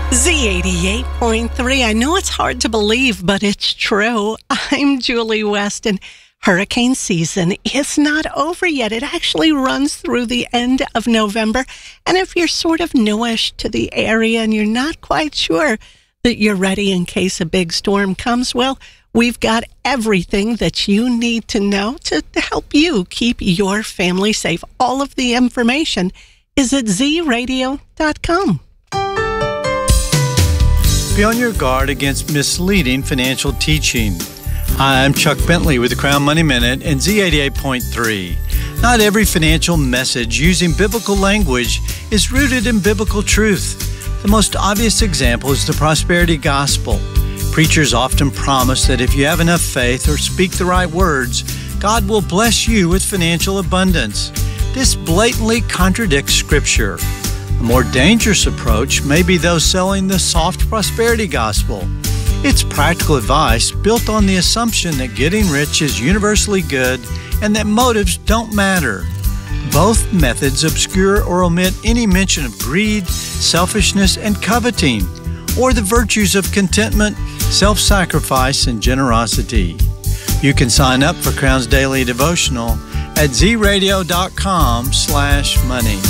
Z88.3. I know it's hard to believe, but it's true. I'm Julie West, and hurricane season is not over yet. It actually runs through the end of November. And if you're sort of newish to the area and you're not quite sure that you're ready in case a big storm comes, well, we've got everything that you need to know to help you keep your family safe. All of the information is at zradio.com. Be on your guard against misleading financial teaching. Hi, I'm Chuck Bentley with the Crown Money Minute and Z88.3. Not every financial message using biblical language is rooted in biblical truth. The most obvious example is the prosperity gospel. Preachers often promise that if you have enough faith or speak the right words, God will bless you with financial abundance. This blatantly contradicts Scripture. A more dangerous approach may be those selling the soft prosperity gospel. It's practical advice built on the assumption that getting rich is universally good and that motives don't matter. Both methods obscure or omit any mention of greed, selfishness, and coveting, or the virtues of contentment, self-sacrifice, and generosity. You can sign up for Crown's Daily Devotional at zradio.com/money.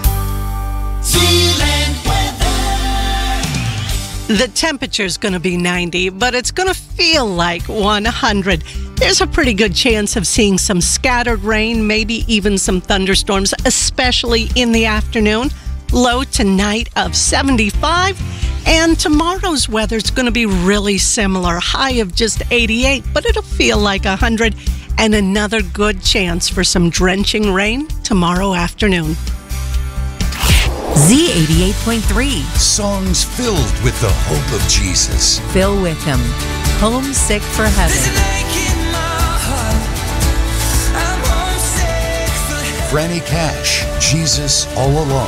The temperature's going to be 90, but it's going to feel like 100. There's a pretty good chance of seeing some scattered rain, maybe even some thunderstorms, especially in the afternoon. Low tonight of 75. And tomorrow's weather's going to be really similar. High of just 88, but it'll feel like 100. And another good chance for some drenching rain tomorrow afternoon. Z88.3. Songs filled with the hope of Jesus. Phil Wickham, Homesick for Heaven. Franny Cash, Jesus All Along.